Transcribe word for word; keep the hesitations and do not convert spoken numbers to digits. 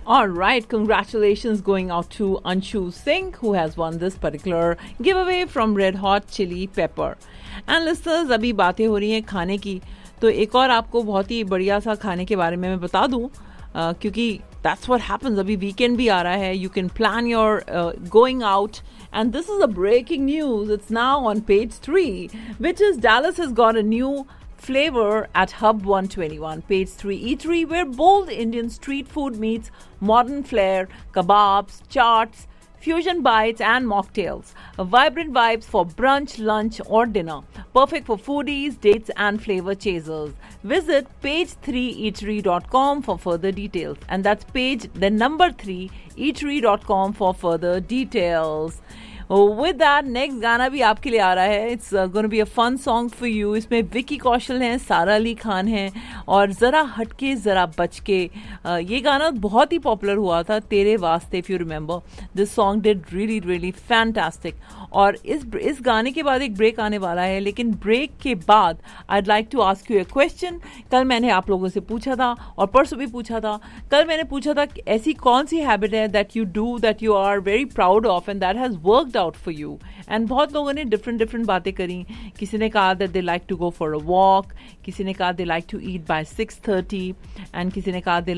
All right, congratulations going out to Anshu Singh, who has won this particular giveaway from Red Hot Chili Pepper. And listeners, अभी बातें हो रही हैं खाने की, तो एक और आपको बहुत ही बढ़िया सा खाने के बारे में मैं बता दूं, uh, क्योंकि that's what happens. अभी वीकेंड भी आ रहा है. You can plan your uh, going out. And this is a breaking news. It's now on page three, which is Dallas has got a new flavor at Hub one twenty-one, page three Eatery, where bold Indian street food meets modern flair, kebabs, chaats, fusion bites and mocktails. Vibrant vibes for brunch, lunch or dinner. Perfect for foodies, dates and flavor chasers. Visit page three eatery dot com for further details. And that's page the number three eatery dot com for further details. With that, next गाना भी आपके लिए आ रहा है. It's uh, going to be a fun song for you. इसमें विकी कौशल हैं, सारा अली खान हैं और ज़रा हटके ज़रा बचके. uh, ये गाना बहुत ही पॉपुलर हुआ था तेरे वास्ते. If you remember, this song did really really fantastic. और इस इस गाने के बाद एक ब्रेक आने वाला है, लेकिन ब्रेक के बाद I'd like to ask you a question. कल मैंने आप लोगों से पूछा था और परसों भी पूछा था. कल मैंने पूछा था कि ऐसी कौन सी हैबिट है that you do that you are very proud of and that has worked out for you. And बहुत लोगों ने different different बातें करी. किसी ने कहा that they like to go for a walk, किसी ने कहा they like to eat by six thirty, and किसी ने कहा they